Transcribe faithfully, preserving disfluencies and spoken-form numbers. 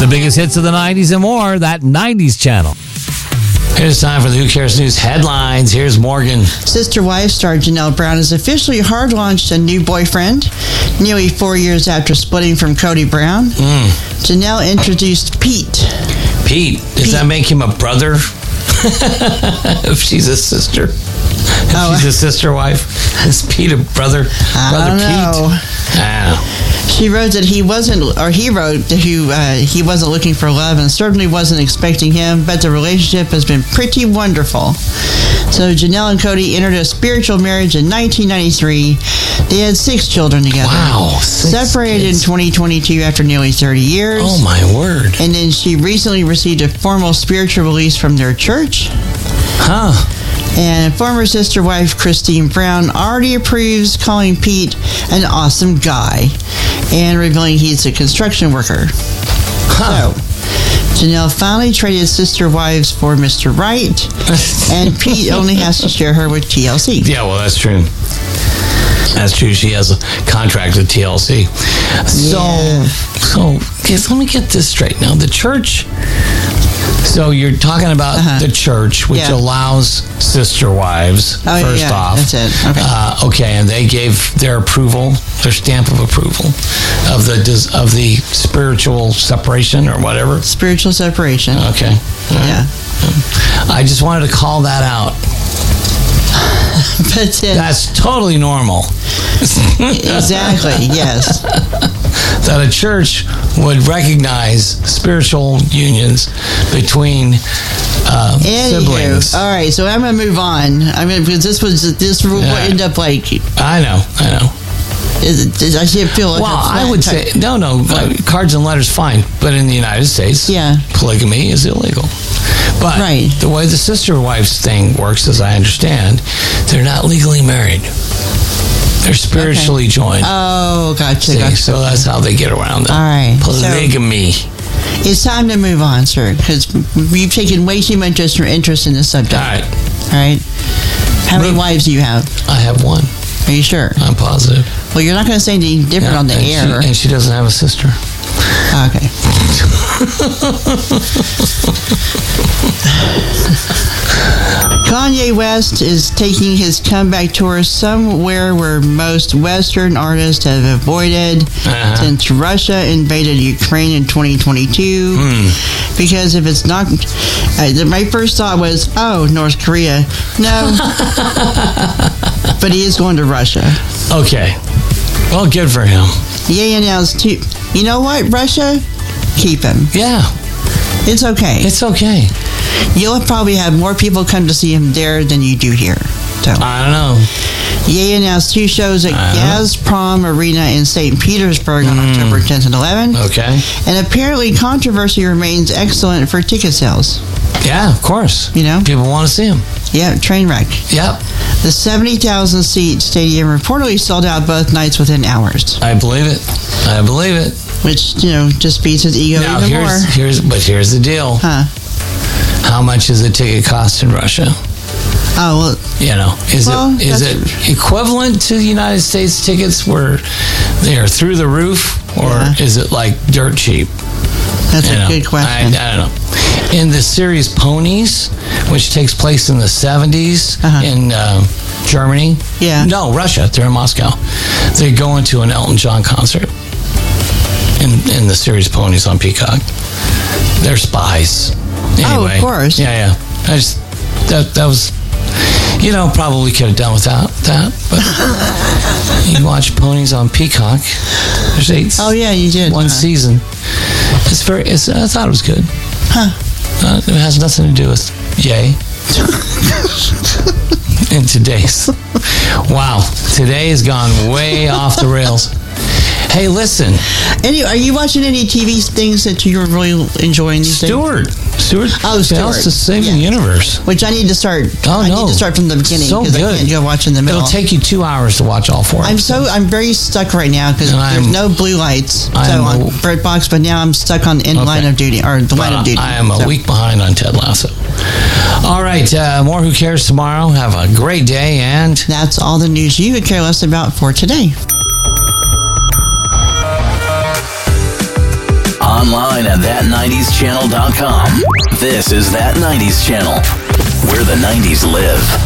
The biggest hits of the nineties and more, that nineties channel. Here's time for the Who Cares News headlines. Here's Morgan. Sister Wife star Janelle Brown has officially hard-launched a new boyfriend. Nearly four years after splitting from Cody Brown, Mm. Janelle introduced Pete. Pete, does Pete. that make him a brother? If she's a sister. If Oh. she's a sister wife. Is Pete a brother? I brother don't Pete? know. I don't know. She wrote that he wasn't, or he wrote that he, uh, he wasn't looking for love and certainly wasn't expecting him, but the relationship has been pretty wonderful. So Janelle and Cody entered a spiritual marriage in nineteen ninety-three. They had six children together. Wow. six Separated kids. in twenty twenty-two after nearly thirty years. Oh, my word. And then she recently received a formal spiritual release from their church. Huh. And former sister wife Christine Brown already approves calling Pete an awesome guy and revealing he's a construction worker. Huh. So, Janelle finally traded sister wives for Mister Right, and Pete only has to share her with T L C. Yeah, well, that's true. That's true. She has a contract with T L C. So, Yeah. so yes, let me get this straight now. The church. So you're talking about Uh-huh. the church, which Yeah. allows sister wives. Oh, yeah, first yeah, off, that's it. Okay. Uh, okay, and they gave their approval, their stamp of approval, of the des- of the spiritual separation or whatever. Spiritual separation. Okay. All right. Yeah. I just wanted to call that out. But uh, That's totally normal. exactly, yes. That a church would recognize spiritual unions between uh, siblings. Anywho, all right, so I'm gonna move on. I mean, because this was this will Yeah. end up like. I know, I know. Is it, is, I should feel like Well, a flat I would type- say, no, no, uh, cards and letters, fine. But in the United States, Yeah. polygamy is illegal. But Right. the way the sister wives thing works, as I understand, they're not legally married. They're spiritually joined. Oh, gotcha, See, gotcha. so that's how they get around that. All right, so- Polygamy. It's time to move on, sir, because you've taken way too much interest interest in this subject. All right. All right. How many Move. wives do you have? I have one. Are you sure? I'm positive. Well, you're not going to say anything different Yeah, on the and air. She, and she doesn't have a sister. Okay. Kanye West is taking his comeback tour somewhere where most Western artists have avoided Uh-huh. since Russia invaded Ukraine in twenty twenty-two. Hmm. Because if it's not, uh, my first thought was, oh, North Korea. No. But he is going to Russia. Okay. Well, good for him. Ye announced, too. You know what, Russia? Keep him. Yeah, It's okay. it's okay. You'll probably have more people come to see him there than you do here. So, I don't know. Ye announced two shows at Uh-huh. Gazprom Arena in Saint Petersburg on October tenth and eleventh. Okay. And apparently controversy remains excellent for ticket sales. Yeah, of course. You know? People want to see him. Yeah, train wreck. Yep. The seventy thousand seat stadium reportedly sold out both nights within hours, I believe it. I believe it. which, you know, just beats his ego Now, even here's, more. here's, but here's the deal. Huh. How much does a ticket cost in Russia? Oh, well, You know, is Well, it is that's- it equivalent to the United States tickets where they are through the roof, or Yeah. is it like dirt cheap? that's You a know, good question. I, I don't know. In the series Ponies, which takes place in the seventies Uh-huh. in uh, Germany. Yeah. No, Russia. They're in Moscow. They go into an Elton John concert in, in the series Ponies on Peacock. They're spies. Oh, of Anyway, course. Yeah, yeah. I just, that, that was, you know, probably could have done without that. But you watch Ponies on Peacock. There's eight. Oh, yeah, you did. One huh? season. It's very. It's, I thought it was good. Huh. Uh, it has nothing to do with yay. In today's. Wow. Today has gone way off the rails. Hey, listen. Anyway, are you watching any T V things that you're really enjoying these days? Stewart. Stewart. Oh, Fails Stewart. to save Yeah. the universe. Which I need to start. Oh, I no. need to start from the beginning So because I good. can't go watch in the middle. It'll take you two hours to watch all four. I'm so episodes. I'm very stuck right now because And there's I'm- no blue lights. So I'm on a- BritBox, but now I'm stuck on in Okay. line of duty or the line But of duty. I am a So, week behind on Ted Lasso. All right. Uh, more Who Cares tomorrow. Have a great day, and That's all the news you could care less about for today. Online at that nineties channel dot com. This is That nineties Channel, where the nineties live.